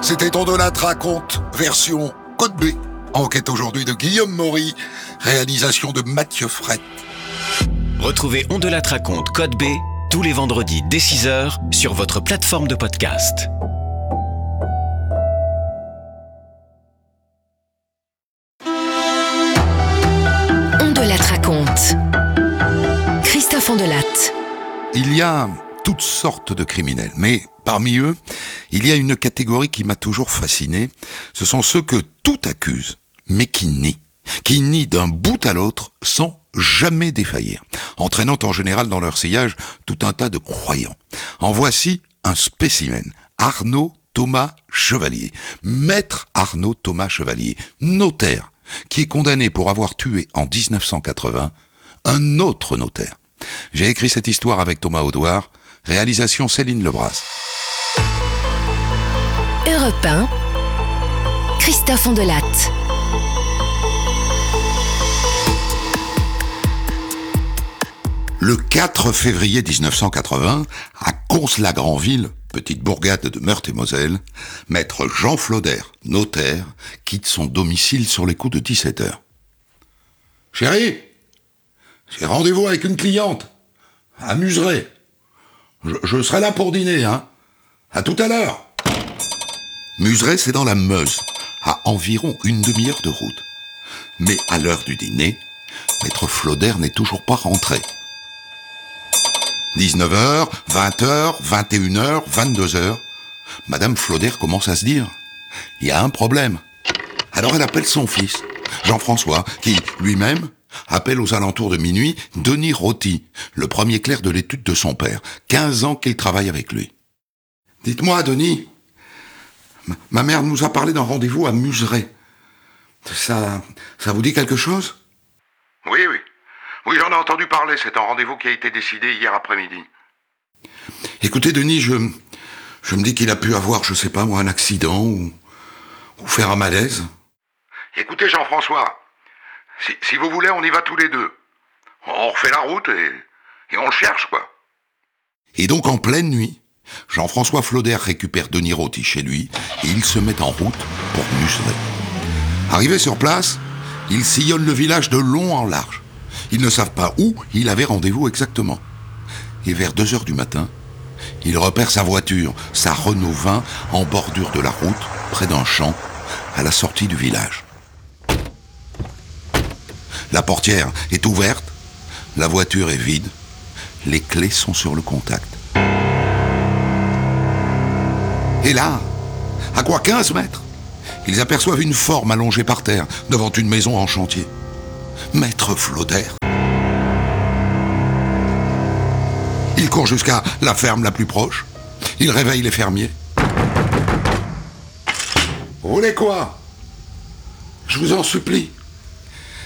C'était On Delâtre raconte, version Code B. Enquête aujourd'hui de Guillaume Maury, réalisation de Mathieu Fret. Retrouvez On Delâtre raconte Code B tous les vendredis dès 6h sur votre plateforme de podcast. On Delâtre raconte. Christophe On Delâtre. Il y a toutes sortes de criminels, mais parmi eux, il y a une catégorie qui m'a toujours fasciné. Ce sont ceux que tout accuse, mais qui nient d'un bout à l'autre sans jamais défaillir, entraînant en général dans leur sillage tout un tas de croyants. En voici un spécimen, Arnaud Thomas Chevalier, maître Arnaud Thomas Chevalier, notaire, qui est condamné pour avoir tué en 1980 un autre notaire. J'ai écrit cette histoire avec Thomas Audouard, réalisation Céline Lebras. Europe 1, Christophe On Delâtre. Le 4 février 1980, à Cons-la-Granville, petite bourgade de Meurthe-et-Moselle, maître Jean Floder, notaire, quitte son domicile sur les coups de 17h. « Chérie, j'ai rendez-vous avec une cliente, à Muserey. Je serai là pour dîner, hein. À tout à l'heure. » Muserey, c'est dans la Meuse, à environ une demi-heure de route. Mais à l'heure du dîner, maître Floder n'est toujours pas rentré. 19h, 20h, 21h, 22h, Madame Floder commence à se dire « Il y a un problème ». Alors elle appelle son fils, Jean-François, qui, lui-même, appelle aux alentours de minuit Denis Roty, le premier clerc de l'étude de son père, 15 ans qu'il travaille avec lui. « Dites-moi, Denis, ma mère nous a parlé d'un rendez-vous à Muserey. Ça vous dit quelque chose ?» « Oui. Oui, j'en ai entendu parler, c'est un rendez-vous qui a été décidé hier après-midi. » Écoutez, Denis, je me dis qu'il a pu avoir, je sais pas moi, un accident ou faire un malaise. Écoutez, Jean-François, si vous voulez, on y va tous les deux. On refait la route et on le cherche, quoi. Et donc, en pleine nuit, Jean-François Floder récupère Denis Roty chez lui et ils se mettent en route pour Muserey. Arrivés sur place, ils sillonnent le village de long en large. Ils ne savent pas où il avait rendez-vous exactement. Et vers 2h du matin, il repère sa voiture, sa Renault 20, en bordure de la route, près d'un champ, à la sortie du village. La portière est ouverte, la voiture est vide, les clés sont sur le contact. Et là, à quoi 15 mètres, ils aperçoivent une forme allongée par terre, devant une maison en chantier. Maître Floder. Il court jusqu'à la ferme la plus proche. Il réveille les fermiers. « Vous voulez quoi ? Je vous en supplie.